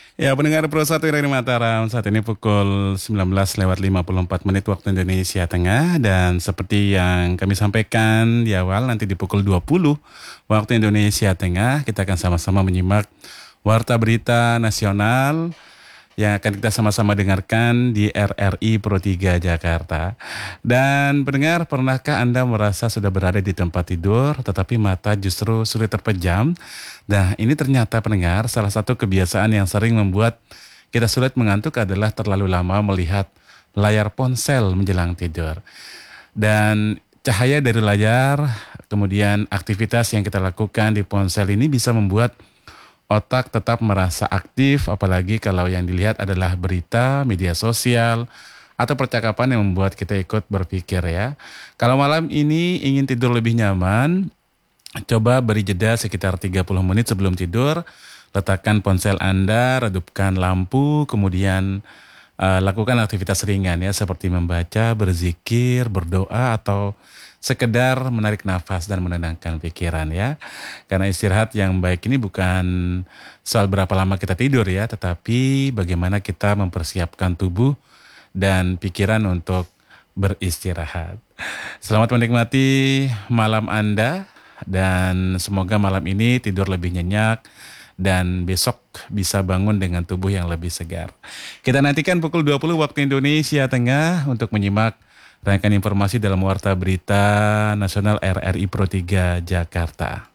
Ya, pendengar Pro 1 dari Mataram, saat ini pukul 19:54 waktu Indonesia Tengah, dan seperti yang kami sampaikan di awal, nanti di pukul 20 waktu Indonesia Tengah kita akan sama-sama menyimak Warta Berita Nasional yang akan kita sama-sama dengarkan di RRI Pro 3 Jakarta. Dan pendengar, pernahkah Anda merasa sudah berada di tempat tidur tetapi mata justru sulit terpejam? Nah, ini ternyata pendengar, salah satu kebiasaan yang sering membuat kita sulit mengantuk adalah terlalu lama melihat layar ponsel menjelang tidur. Dan cahaya dari layar, kemudian aktivitas yang kita lakukan di ponsel ini bisa membuat otak tetap merasa aktif, apalagi kalau yang dilihat adalah berita, media sosial, atau percakapan yang membuat kita ikut berpikir ya. Kalau malam ini ingin tidur lebih nyaman, coba beri jeda sekitar 30 menit sebelum tidur, letakkan ponsel Anda, redupkan lampu, kemudian lakukan aktivitas ringan ya, seperti membaca, berzikir, berdoa, atau sekedar menarik nafas dan menenangkan pikiran ya. Karena istirahat yang baik ini bukan soal berapa lama kita tidur ya, tetapi bagaimana kita mempersiapkan tubuh dan pikiran untuk beristirahat. Selamat menikmati malam Anda, dan semoga malam ini tidur lebih nyenyak dan besok bisa bangun dengan tubuh yang lebih segar. Kita nantikan pukul 20 waktu Indonesia Tengah untuk menyimak rangkaian informasi dalam Warta Berita Nasional RRI Pro 3 Jakarta.